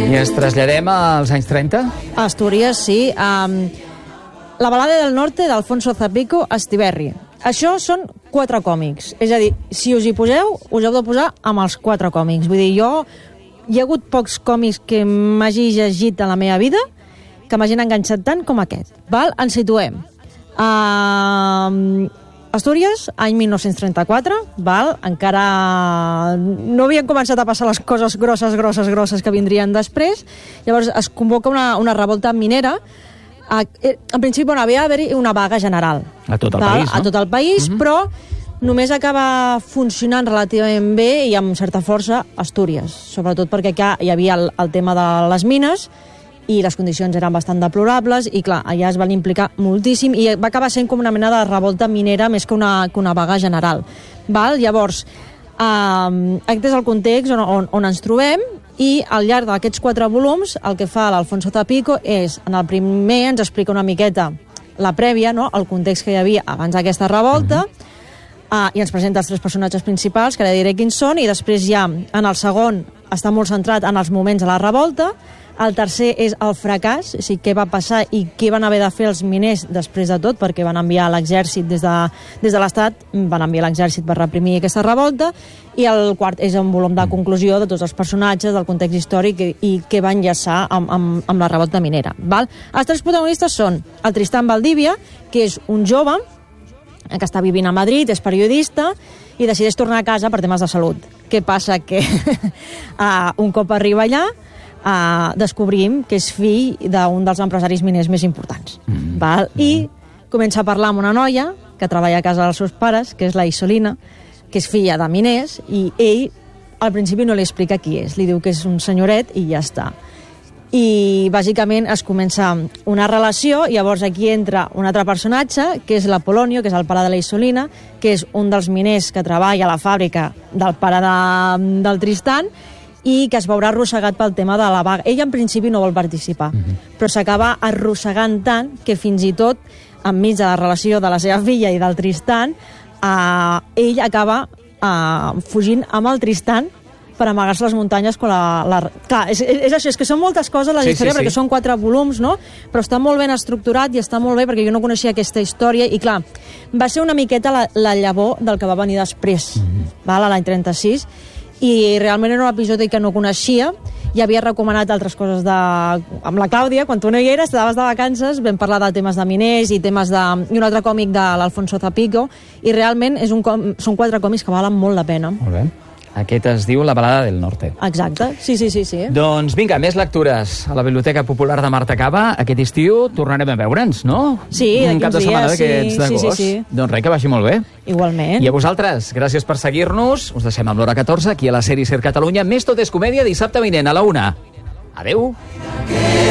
I ens traslladem als anys 30? A Astúries, sí. La balada del norte d'Alfonso Zapico, Estiberri. Això són 4 còmics. És a dir, si us hi poseu, us heu de posar amb els 4 còmics. Vull dir, hi ha hagut pocs còmics que m'hagi llegit en la meva vida que m'hagin enganxat tant com aquest. Val? Ens situem. Astúries, any 1934, val? Encara no havien començat a passar les coses grosses que vindrien després. Llavors es convoca una revolta minera. En principi, havia d'haver-hi una vaga general. A tot el país, no? A tot el país, però només acaba funcionant relativament bé i amb certa força Astúries, sobretot perquè hi havia el tema de les mines i les condicions eren bastant deplorables i clar, allà es van implicar moltíssim i va acabar sent com una mena de revolta minera més que una vaga general. Val? Llavors, aquest és el context on ens trobem i al llarg d'aquests 4 volums el que fa l'Alfonso Zapico és, en el primer ens explica una miqueta la prèvia, no? El context que hi havia abans d'aquesta revolta, i ens presenta els 3 personatges principals, que ara diré quins són, i després ja, en el segon, està molt centrat en els moments de la revolta. El tercer és el fracàs, o sigui, què va passar i què van haver de fer els miners després de tot, perquè van enviar l'exèrcit des de l'Estat, van enviar l'exèrcit per reprimir aquesta revolta, i el quart és un volum de conclusió de tots els personatges, del context històric i què va enllaçar amb la revolta minera. Val? Els 3 protagonistes són el Tristan Valdivia, que és un jove que està vivint a Madrid, és periodista, i decideix tornar a casa per temes de salut. Què passa? Que un cop arriba allà, descobrim que és fill d'un dels empresaris miners més importants. Val? I comença a parlar amb una noia que treballa a casa dels seus pares, que és la Isolina, que és filla de miners, i ell al principi no li explica qui és, li diu que és un senyoret i ja està. I bàsicament es comença una relació, i llavors aquí entra un altre personatge, que és l'Apolonio, que és el pare de la Isolina, que és un dels miners que treballa a la fàbrica del pare del Tristan, i que es veurà arrossegat pel tema de la vaga. Ell en principi no vol participar, però s'acaba arrossegant tant que fins i tot, enmig de la relació de la seva filla i del Tristan, ell acaba fugint amb el Tristan per amagar-se a les muntanyes quan Clar, és això, és que són moltes coses la història, perquè són 4 volums, no? Però està molt ben estructurat i està molt bé perquè jo no coneixia aquesta història i clar, va ser una miqueta la llavor del que va venir després, l'any 36, i realment era un episodi que no coneixia i havia recomanat altres coses amb la Clàudia, quan tu no hi eres, estaves de vacances, vam parlar de temes de miners i un altre còmic de l'Alfonso Zapico, i realment són 4 còmics que valen molt la pena. Molt bé. Aquest es diu La balada del norte. Exacte, sí. Doncs vinga, més lectures a la Biblioteca Popular de Marta Cava. Aquest estiu tornarem a veure'ns, no? Sí, un cap de setmana d'aquests d'agost. Sí. Doncs res, que vagi molt bé. Igualment. I a vosaltres, gràcies per seguir-nos. Us deixem amb l'hora 14, aquí a la sèrie Ser Catalunya. Més Tot és Comèdia, dissabte vinent a la 1. Adeu.